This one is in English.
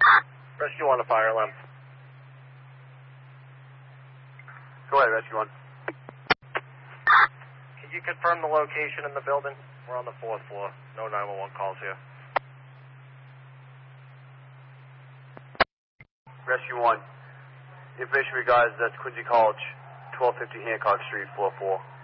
Rescue 1 to fire alarm. Go ahead, Rescue 1. Can you confirm the location in the building? We're on the 4th floor. No 911 calls here. Rescue 1. Information regards that's Quincy College, 1250 Hancock Street, floor 4.